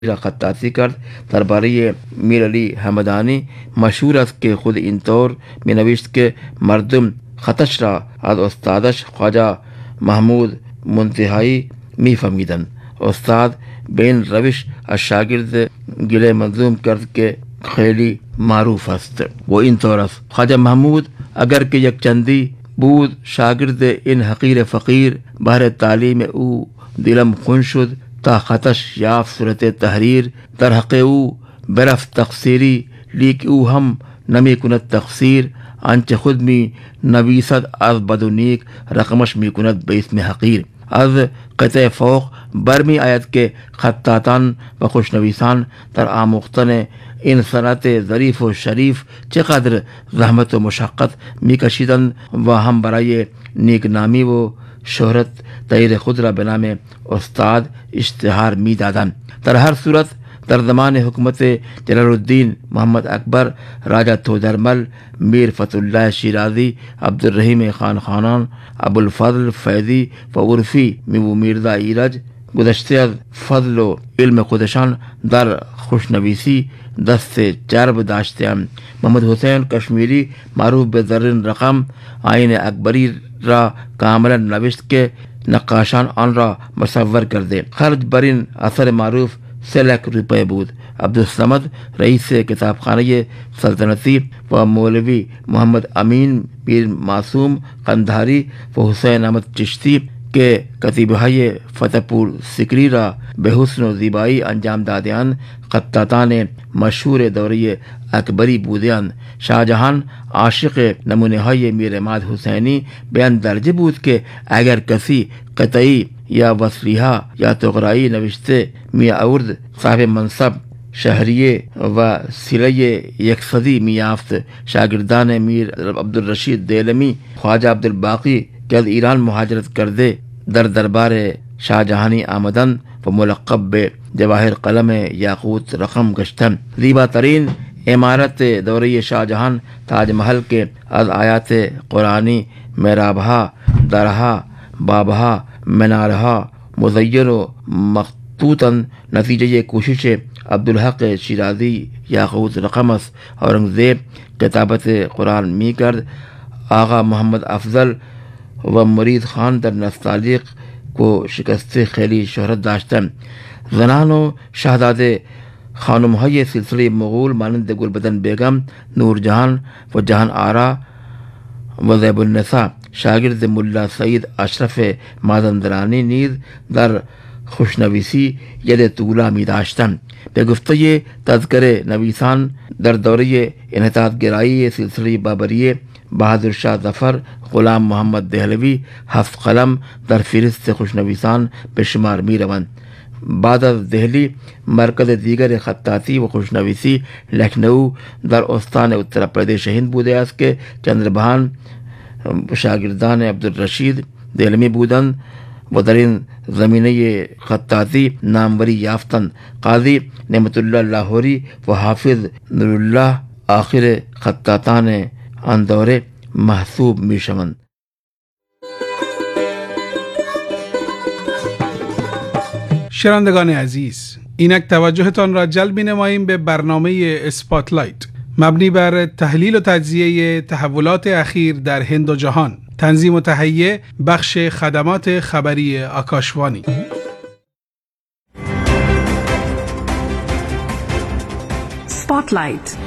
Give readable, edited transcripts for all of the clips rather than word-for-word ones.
خطاطی کرد درباره میر علی همدانی مشهور است که خود اینطور می نوشت که مردم خطش را از استادش خواجه محمود منتهایی می فهمیدند. استاد به این روش از شاگرد گله منظوم کرد که خیلی معروف است و اینطور است: خواجه محمود اگر که یک چندی بود شاگرد این حقیر فقیر، بهر تعلیم او دلم خون شد تا خطش یافت صورت تحریر. در حق او برفت تقصیری، لیک او هم نمی کند تقصیر. آنچه خود می نویسد از بد و نیک، رقمش می کند به اسم حقیر. از قطع فوق برمی آید که خطاطان و خوشنویسان در آموختن این صنعت ظریف و شریف چقدر زحمت و مشقت می کشیدند و هم برای نیکنامی و شهرت تغییر خود را به نام استاد اشتهار می دادند. در هر صورت در زمان حکومت جلال الدین محمد اکبر، راجا تودرمل، میر فتح الله شیرازی، عبدالرحیم خان خانان، ابوالفضل فیضی و عرفی میو میرزا ایرج گذشته از فضل و علم خودشان در خوشنویسی دست چرب داشته‌اند. محمد حسین کشمیری معروف به زرین رقم آیین اکبری را کاملا نوشت که نقاشان آن را مصور کرده. خرج بر این اثر معروف 3 लाख रुपए بود. عبدالصمد رئیس کتابخانه سلطنتی و مولوی محمد امین پیر معصوم قندهاری و حسین احمد چشتی که کتیبه‌های فتح پور سکری را به حسن و زیبایی انجام داده‌اند خطاطان مشهور دوره اکبری بودند. شاهجهان عاشق نمونه‌های میر عماد حسینی به آن درجه بود که اگر کسی قطعی یا وصلیها یا تغرایی نوشته می آورد، صاحب منصب شهریه و سیله یکصدی می یافت. شاگردان میر عبدالرشید دیلمی، خواجه عبدالباقی که از ایران مهاجرت کرده در دربار شاهجهانی آمدند و ملقب به جواهر قلم یاقوت رقم گشتند. زیباترین عمارت دوره شاهجهان تاج محل که از آیات قرآنی محرابها، درها، بابها، منارها مزین و مخطوطا نتیجه کوشش عبدالحق شیرازی یاقوت رقم است. اورنگزیب کتابت قرآن می کرد. آقا محمد افضل و مرید خان در نستعلیق کو شکست خیلی شهرت داشتند. زنان و شهزاده خانم‌های سلسله مغول مانند گلبدن بیگم، نورجهان و جهان آرا و زیب النساء شاگرد ملا سعید اشرف مازندرانی نیز در خوشنویسی ید طولا می داشتند. به گفته تذکر نویسان در دوره انحطاط گرایی سلسله بابریه بہادر شاہ ظفر، غلام محمد دہلوی 7 قلم در فہرست خوشنویسان به شمار می روند. بعد از دہلی مرکز دیگر خطاطی و خوشنویسی لکھنؤ در استان اتر پردیش هند بوده است که چندربهان شاگردان عبدالرشید دیلمی بودند و در این زمینه خطاطی ناموری یافتند. قاضی نعمت الله لاہوری و حافظ نورالله آخر خطاطان آن دوره محسوب می شوند. شنوندگان عزیز، اینک توجهتان را جلب می‌نماییم به برنامه اسپاتلایت مبنی بر تحلیل و تجزیه تحولات اخیر در هند و جهان. تنظیم و تهیه بخش خدمات خبری آکاشوانی. اسپاتلایت.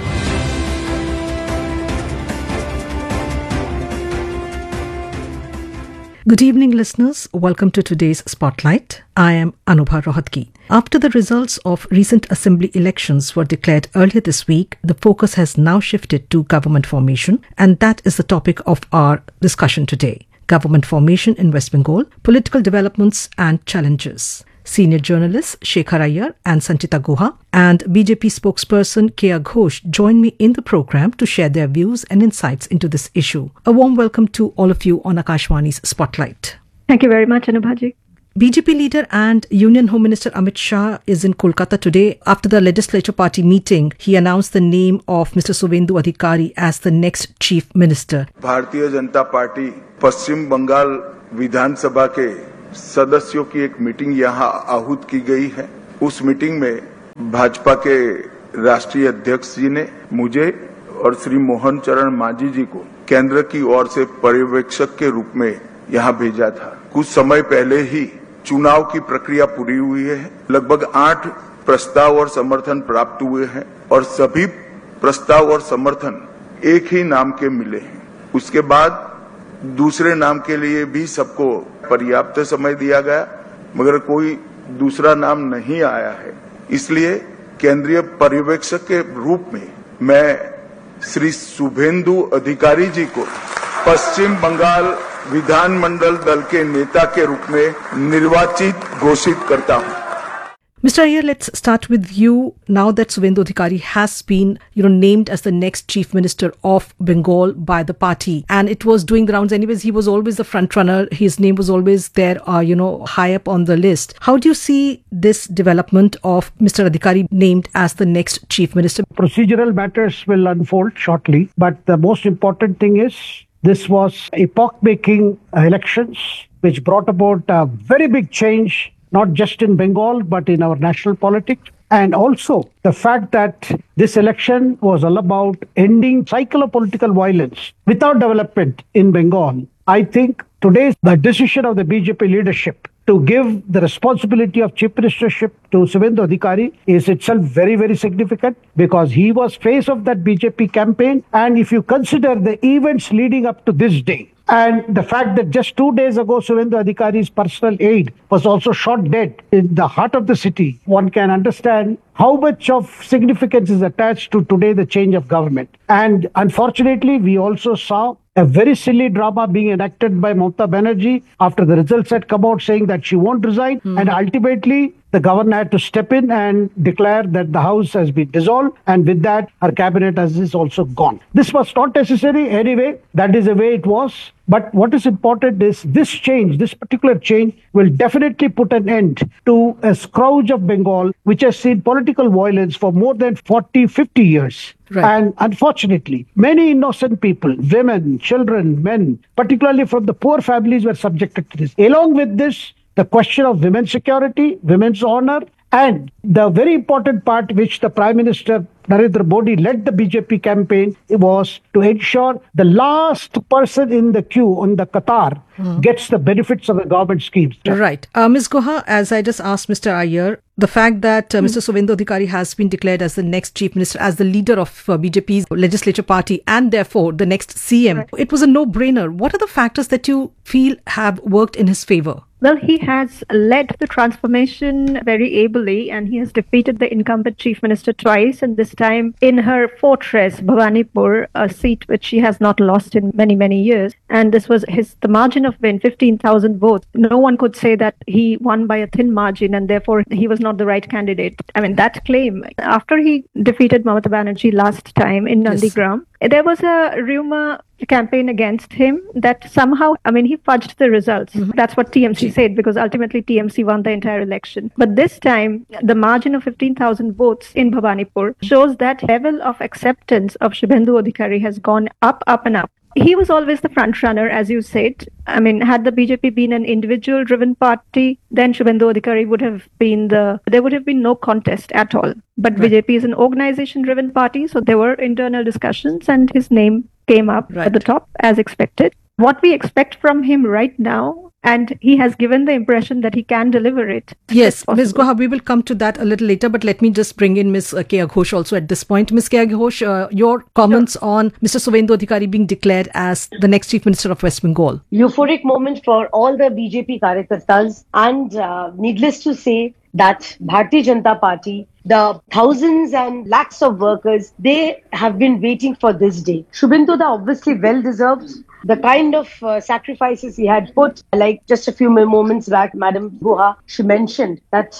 Good evening, listeners. Welcome to today's Spotlight. I am Anubha Rohatgi. After the results of recent assembly elections were declared earlier this week, the focus has now shifted to government formation, and that is the topic of our discussion today. Government formation in West Bengal, political developments and challenges. Senior journalists Shekhar Iyer and Sanchita Guha and BJP spokesperson Kiya Ghosh join me in the program to share their views and insights into this issue. A warm welcome to all of you on Akashwani's Spotlight. Thank you very much, Anubhaji. BJP leader and Union Home Minister Amit Shah is in Kolkata today. After the legislature party meeting, he announced the name of Mr. Suvendu Adhikari as the next chief minister. Bharatiya Janata party पश्चिम बंगाल विधानसभा के सदस्यों की एक meeting यहाँ आहूत की गई है. उस मीटिंग में भाजपा के राष्ट्रीय अध्यक्ष जी ने मुझे और श्री मोहन चरण मांझी जी को केंद्र की ओर से पर्यवेक्षक के रूप में यहाँ भेजा था। कुछ समय पहले ही चुनाव की प्रक्रिया पूरी हुई है। लगभग 8 प्रस्ताव और समर्थन प्राप्त हुए हैं और सभी प्रस्ताव और समर्थन एक ही नाम के मिले हैं। उसके बाद दूसरे नाम के लिए भी सबको पर्याप्त समय दिया गया, मगर कोई दूसरा नाम नहीं आया है। इसलिए केंद्रीय पर्यवेक्षक के रूप में मैं श्री शुभेंदु अधिकारी जी को पश्चिम बंगाल विधानमंडल दल के नेता के रूप में निर्वाचित घोषित करता हूं। Mr. Iyer, let's start with you. Now that Subhendu Adhikari has been, named as the next Chief Minister of Bengal by the party, and it was doing the rounds anyways. He was always the front runner. His name was always there, high up on the list. How do you see this development of Mr. Adhikari named as the next Chief Minister? Procedural matters will unfold shortly, but the most important thing is this was epoch-making elections which brought about a very big change, not just in Bengal, but in our national politics. And also the fact that this election was all about ending cycle of political violence without development in Bengal. I think today's the decision of the BJP leadership to give the responsibility of chief ministership to Subhendu Adhikari is itself very, very significant, because he was face of that BJP campaign. And if you consider the events leading up to this day, and the fact that just 2 days ago, Subhendu Adhikari's personal aide was also shot dead in the heart of the city, one can understand how much of significance is attached to today the change of government. And unfortunately, we also saw a very silly drama being enacted by Mamata Banerjee after the results had come out saying that she won't resign. And ultimately, the governor had to step in and declare that the house has been dissolved, and with that, her cabinet is also gone. This was not necessary anyway. That is the way it was. But what is important is this change, this particular change will definitely put an end to a scourge of Bengal, which has seen political violence for more than 40, 50 years. Right. And unfortunately, many innocent people, women, children, men, particularly from the poor families, were subjected to this. Along with this, the question of women's security, women's honor, and the very important part which the Prime Minister Narendra Modi led the BJP campaign was to ensure the last person in the queue on the Qatar gets the benefits of the government schemes. Right. Ms. Guha, as I just asked Mr. Iyer, the fact that Mr. Subhendu Adhikari has been declared as the next Chief Minister, as the leader of BJP's legislature party, and therefore the next CM, right, it was a no-brainer. What are the factors that you feel have worked in his favor? Well, he has led the transformation very ably, and he has defeated the incumbent chief minister twice, and this time in her fortress, Bhawanipur, a seat which she has not lost in many, many years. And this was the margin of win, 15,000 votes. No one could say that he won by a thin margin and therefore he was not the right candidate. I mean, that claim, after he defeated Mamata Banerjee last time in Nandigram, there was a rumor campaign against him that somehow, he fudged the results. That's what TMC said, because ultimately TMC won the entire election. But this time, the margin of 15,000 votes in Bhawanipur shows that level of acceptance of Subhendu Adhikari has gone up, up and up. He was always the front runner, as you said. Had the BJP been an individual driven party, then Subhendu Adhikari would have been there would have been no contest at all. But right. BJP is an organization driven party, so there were internal discussions and his name came up at the top as expected. What we expect from him right now, and he has given the impression that he can deliver it. Yes, Ms. Guha, we will come to that a little later, but let me just bring in Ms. Keya Ghosh also at this point. Ms. Keya Ghosh, your comments on Mr. Subhendu Adhikari being declared as the next Chief Minister of West Bengal. Euphoric moment for all the BJP Karyakartas, and needless to say that Bharatiya Janata Party, the thousands and lakhs of workers, they have been waiting for this day. Subhendu obviously well deserved. The kind of sacrifices he had put, like just a few moments back, Madam Guha, she mentioned that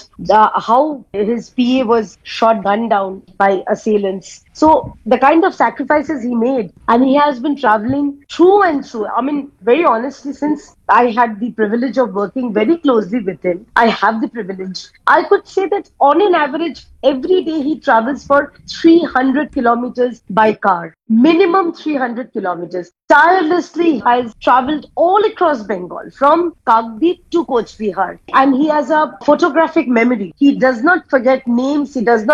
how his PA was shot, gunned down by assailants. So the kind of sacrifices he made, and he has been traveling through and through. Very honestly, since I had the privilege of working very closely with him. I have the privilege. I could say that on an average, every day he travels for 300 kilometers by car. Minimum 300 kilometers. Tirelessly has traveled all across Bengal from Kagdip to Coach Bihar. And he has a photographic memory. He does not forget names. He does not